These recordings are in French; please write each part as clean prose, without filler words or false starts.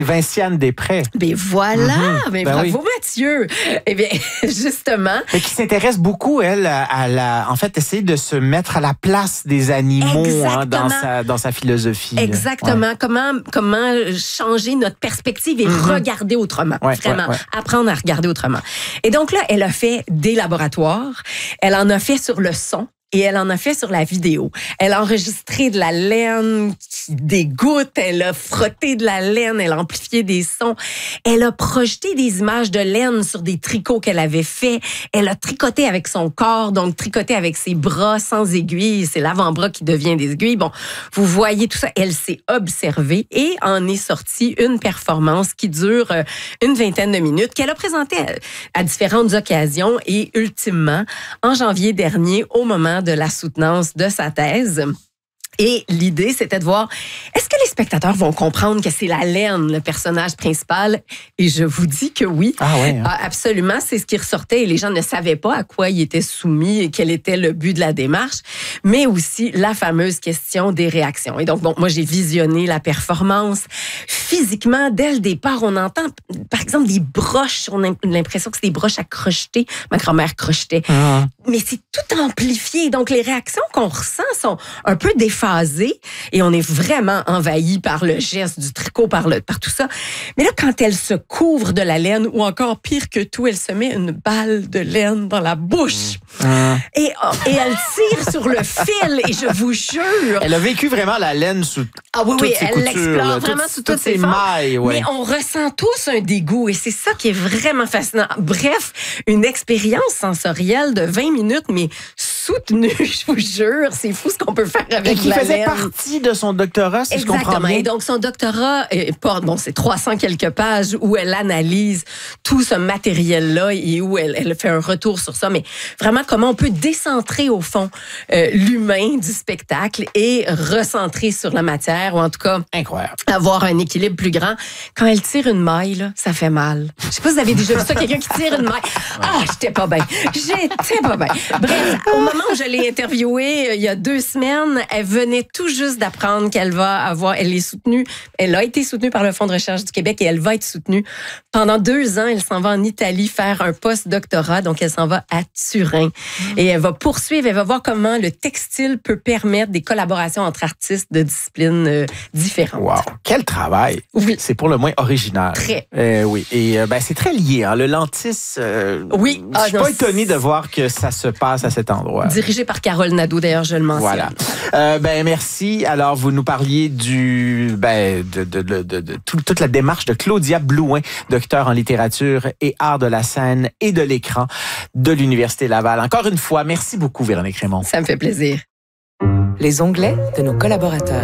Vinciane Després. Ben voilà, ben bravo oui. Mathieu. Eh bien, justement. Mais qui s'intéresse beaucoup, elle, en fait, essayer de se mettre à la place des animaux dans sa philosophie. Exactement. Ouais. Comment changer notre perspective et regarder autrement. Vraiment, apprendre à regarder autrement. Et donc là, elle a fait des laboratoires. Elle en a fait sur le son. Et elle en a fait sur la vidéo. Elle a enregistré de la laine qui dégoûte, elle a frotté de la laine, elle a amplifié des sons. Elle a projeté des images de laine sur des tricots qu'elle avait fait. Elle a tricoté avec son corps, donc tricoté avec ses bras sans aiguilles. C'est l'avant-bras qui devient des aiguilles. Bon, vous voyez tout ça. Elle s'est observée et en est sortie une performance qui dure une vingtaine de minutes, qu'elle a présentée à différentes occasions et ultimement, en janvier dernier, au moment de la soutenance de sa thèse. Et l'idée, c'était de voir, est-ce que les spectateurs vont comprendre que c'est la laine, le personnage principal? Et je vous dis que oui. Ah ouais, hein? Absolument, c'est ce qui ressortait et les gens ne savaient pas à quoi ils étaient soumis et quel était le but de la démarche, mais aussi la fameuse question des réactions. Et donc, bon, moi, j'ai visionné la performance. Physiquement, dès le départ, on entend, par exemple, des broches. On a l'impression que c'est des broches à crocheter. Ma grand-mère crochetait. Mais c'est tout amplifié. Donc, les réactions qu'on ressent sont un peu déphasées et on est vraiment envahi par le geste du tricot, par tout ça. Mais là, quand elle se couvre de la laine, ou encore pire que tout, elle se met une balle de laine dans la bouche. Et elle tire sur le fil, et je vous jure... Elle a vécu vraiment la laine sous toutes ses elle coutures, l'explore vraiment sous toutes ses mailles. Ouais. Mais on ressent tous un dégoût, et c'est ça qui est vraiment fascinant. Bref, une expérience sensorielle de 20 minutes, mais soutenue, je vous jure. C'est fou ce qu'on peut faire avec la laine. Et qui faisait partie de son doctorat, si je comprends bien. Et donc, son doctorat, c'est 300 quelques pages où elle analyse tout ce matériel-là et où elle fait un retour sur ça. Mais vraiment, comment on peut décentrer, au fond, l'humain du spectacle et recentrer sur la matière, ou en tout cas, incroyable, avoir un équilibre plus grand. Quand elle tire une maille, là, ça fait mal. Je sais pas si vous avez déjà vu ça, quelqu'un qui tire une maille. Ah, j'étais pas bien. Bref, au moment où je l'ai interviewée, il y a 2 semaines, elle venait tout juste d'apprendre qu'elle a été soutenue par le Fonds de recherche du Québec et elle va être soutenue. Pendant 2 ans, elle s'en va en Italie faire un post-doctorat, donc elle s'en va à Turin. Et elle va poursuivre, elle va voir comment le textile peut permettre des collaborations entre artistes de disciplines différentes. Wow, quel travail! Oui. C'est pour le moins original. Très. Oui, et c'est très lié. Hein? Le Lantis, oui. Je suis pas étonné de voir que ça se passe à cet endroit. Dirigé par Carole Nadeau, d'ailleurs, je le mentionne. Voilà. Merci. Alors, vous nous parliez de toute la démarche de Claudia Blouin, docteur en littérature et art de la scène et de l'écran de l'Université Laval. Encore une fois, merci beaucoup, Véronique Raymond. Ça me fait plaisir. Les onglets de nos collaborateurs.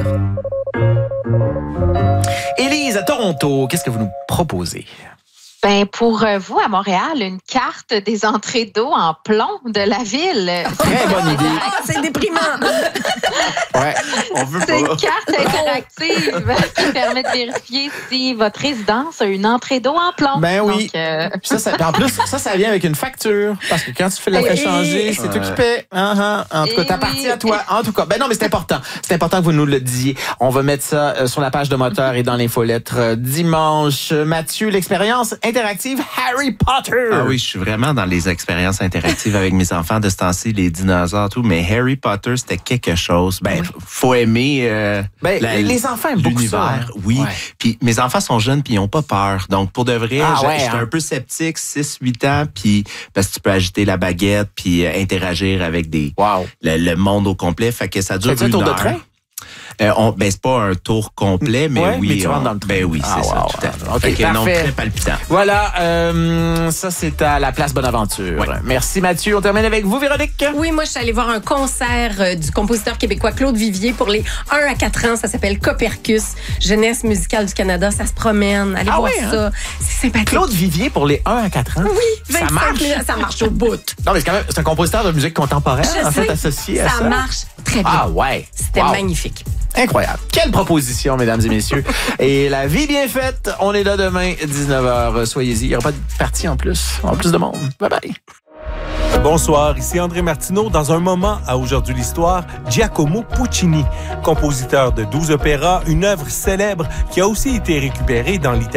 Élise, à Toronto, qu'est-ce que vous nous proposez? Ben, pour vous, à Montréal, une carte des entrées d'eau en plomb de la ville. Très bonne idée. C'est déprimant. Ouais, on veut pas. C'est une carte interactive qui permet de vérifier si votre résidence a une entrée d'eau en plomb. Ben oui. Donc, en plus, ça vient avec une facture. Parce que quand tu fais la fais changer, c'est toi qui paie. En tout cas, ta partie à toi. En tout cas, ben non, mais c'est important. C'est important que vous nous le disiez. On va mettre ça sur la page de Moteur et dans l'infolettre dimanche. Mathieu, l'expérience interactive Harry Potter. Ah oui, je suis vraiment dans les expériences interactives avec mes enfants de ce temps-ci, les dinosaures, tout. Mais Harry Potter, c'était quelque chose. Ben, faut aimer les enfants aiment beaucoup ça. L'univers. Oui. Puis mes enfants sont jeunes puis ils ont pas peur. Donc pour de vrai, j'étais un peu sceptique, 6-8 ans, puis parce que tu peux agiter la baguette puis interagir avec le monde au complet. Fait que ça dure une heure. Tour de train? C'est pas un tour complet, mais oui. Mais tu rentres dans le train. Ben oui, c'est ça, tout à fait. Okay, donc, très palpitant. Voilà, ça c'est à la Place Bonaventure. Ouais. Merci Mathieu. On termine avec vous, Véronique. Oui, moi je suis allée voir un concert du compositeur québécois Claude Vivier pour les 1 à 4 ans. Ça s'appelle Copercus, Jeunesse musicale du Canada. Ça se promène. Allez voir ça. C'est sympathique. Claude Vivier pour les 1 à 4 ans? Oui, ça marche. Ça marche au bout. Non, mais c'est un compositeur de musique contemporaine, associé à ça. Ça marche très bien. Ah ouais. C'était magnifique. Incroyable. Quelle proposition, mesdames et messieurs. Et la vie bien faite, on est là demain, 19h. Soyez-y. Il n'y aura pas de partie en plus. En plus de monde. Bye bye. Bonsoir, ici André Martineau. Dans un moment à Aujourd'hui l'Histoire, Giacomo Puccini, compositeur de 12 opéras, une œuvre célèbre qui a aussi été récupérée dans l'Italie.